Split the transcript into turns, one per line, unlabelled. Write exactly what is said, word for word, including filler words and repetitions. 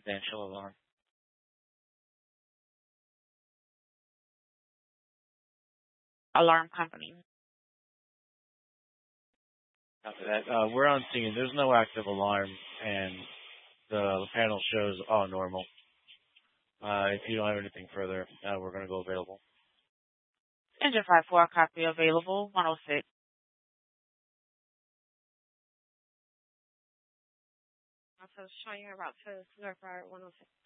residential alarm.
Alarm company.
After that, uh, we're on scene. There's no active alarm, and the panel shows all normal. Uh, if you don't have anything further, uh, we're going to go available.
Engine five four, copy available, one oh six.
Also showing you about to Surfire one oh six.